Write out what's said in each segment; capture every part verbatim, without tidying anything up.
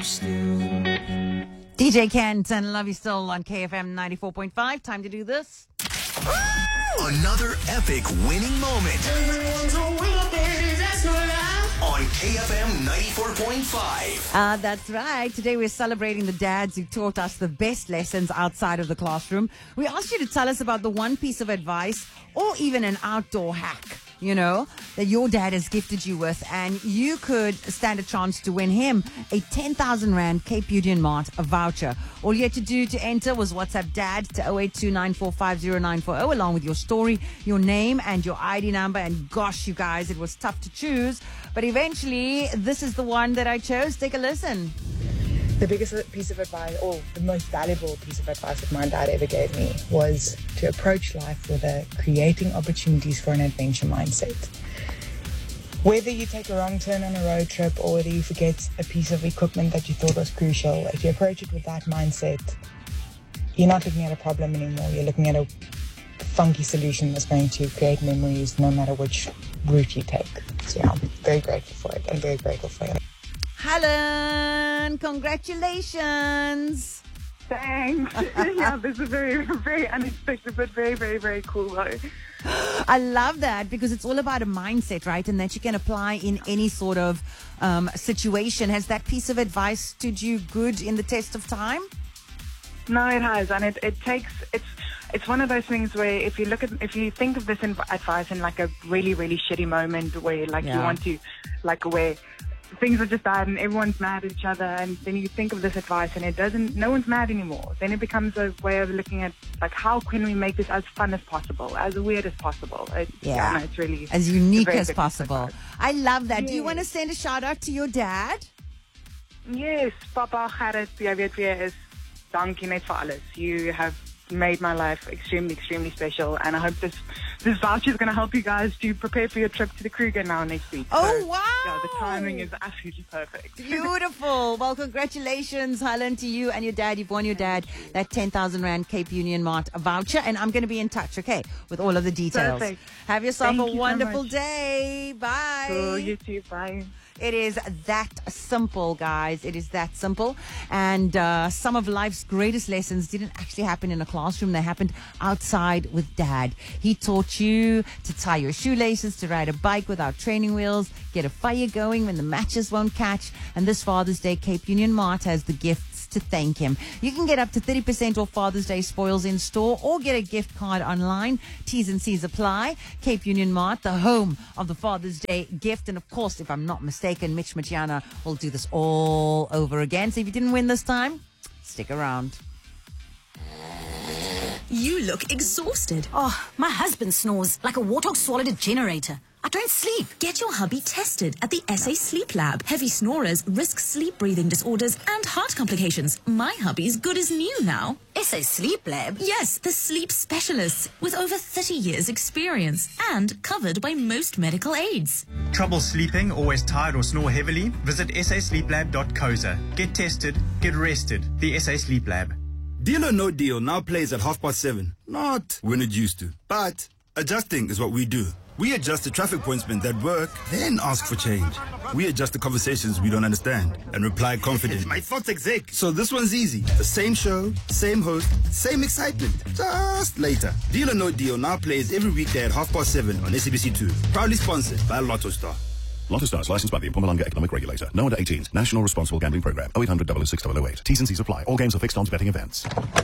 D J Kent and Love You Still on K F M ninety-four point five. Time to do this. Another epic winning moment on K F M ninety-four point five. Uh, that's right. Today we're celebrating the dads who taught us the best lessons outside of the classroom. We asked you to tell us about the one piece of advice or even an outdoor hack, you know, that your dad has gifted you with, and you could stand a chance to win him a ten thousand Rand Cape Union Mart a voucher. All you had to do to enter was WhatsApp DAD to zero eight two nine four five zero nine four zero along with your story, your name, and your I D number. And gosh, you guys, it was tough to choose, but eventually this is the one that I chose. Take a listen. The biggest piece of advice, or the most valuable piece of advice that my dad ever gave me, was to approach life with a creating opportunities for an adventure mindset. Whether you take a wrong turn on a road trip or whether you forget a piece of equipment that you thought was crucial, if you approach it with that mindset, you're not looking at a problem anymore. You're looking at a funky solution that's going to create memories no matter which route you take. So yeah, I'm very grateful for it and very grateful for it. Helen, congratulations. Thanks. Yeah, this is very, very unexpected, but very, very, very cool though. I love that because it's all about a mindset, right? And that you can apply in any sort of um, situation. Has that piece of advice stood you good in the test of time? No, it has, and it, it takes it's it's one of those things where if you look at if you think of this in, advice in like a really, really shitty moment where like Yeah. you want to like where things are just bad and everyone's mad at each other, and then you think of this advice and it doesn't, no one's mad anymore. Then it becomes a way of looking at like how can we make this as fun as possible, as weird as possible. It, Yeah. yeah, no, it's really As unique very as good possible. advice. I love that. Do you Yes. want to send a shout out to your dad? Yes, Papa Gerrit, jy weet wie is. Dankie net vir alles. You have made my life extremely, extremely special, and I hope this this voucher is going to help you guys to prepare for your trip to the Kruger now next week. Oh, So, wow. Yeah, the timing is absolutely perfect. Beautiful. Well, congratulations, Helen, to you and your dad. You've won your dad that ten thousand Rand Cape Union Mart voucher, and I'm going to be in touch, okay, with all of the details. Perfect. Have yourself Thank a you so wonderful much. day. Bye. So, you too. Bye. It is that simple, guys. It is that simple. And uh, some of life's greatest lessons didn't actually happen in a classroom. They happened outside with Dad. He taught you to tie your shoelaces, to ride a bike without training wheels, get a fire going when the matches won't catch. And this Father's Day, Cape Union Mart has the gifts to thank him. You can get up to thirty percent off Father's Day spoils in store or get a gift card online. T's and C's apply. Cape Union Mart, the home of the Father's Day gift. And of course, if I'm not mistaken, Mitch Matiana will do this all over again. So if you didn't win this time, stick around. You look exhausted. Oh, my husband snores like a warthog swallowed a generator. I don't sleep. Get your hubby tested at the S A Sleep Lab. Heavy snorers risk sleep breathing disorders and heart complications. My hubby's good as new now. S A Sleep Lab? Yes, the sleep specialists with over thirty years experience and covered by most medical aids. Trouble sleeping, always tired or snore heavily? Visit s a sleep lab dot co za. Get tested, get rested. The S A Sleep Lab. Deal or No Deal now plays at half past seven. Not when it used to. But adjusting is what we do. We adjust the traffic pointsmen that work, then ask for change. We adjust the conversations we don't understand and reply confidently. My thoughts exec. So this one's easy. The same show, same host, same excitement. Just later. Deal or No Deal now plays every weekday at half past seven on S A B C two. Proudly sponsored by Lotto Star. Lotto Star is licensed by the Mpumalanga Economic Regulator. No under eighteens. National Responsible Gambling Program. oh eight hundred, double oh six, double oh eight. T's and C's apply. All games are fixed odds betting events.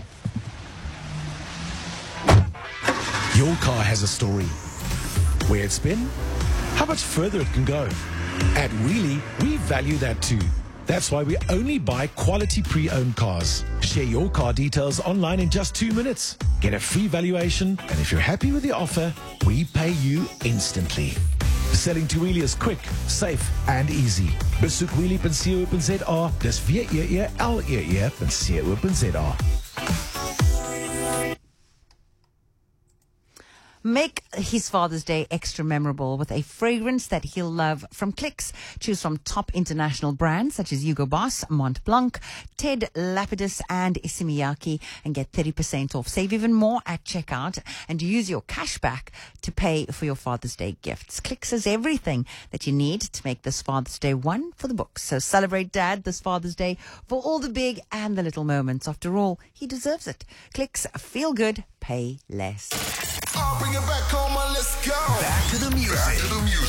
Your car has a story. Where it's been, how much further it can go. At Wheelie, we value that too. That's why we only buy quality pre-owned cars. Share your car details online in just two minutes. Get a free valuation, and if you're happy with the offer, we pay you instantly. Selling to Wheelie is quick, safe, and easy. Besoek wheelie dot co dot z a. Dis W E E L E E dot co dot z a. Make his Father's Day extra memorable with a fragrance that he'll love from Clicks. Choose from top international brands such as Hugo Boss, Mont Blanc, Ted Lapidus and Isimiyaki, and get thirty percent off. Save even more at checkout and use your cash back to pay for your Father's Day gifts. Clicks is everything that you need to make this Father's Day one for the books. So celebrate Dad this Father's Day for all the big and the little moments. After all, he deserves it. Clicks, feel good, pay less. I'll bring it back home, let's go. Back to the music. Back to the music.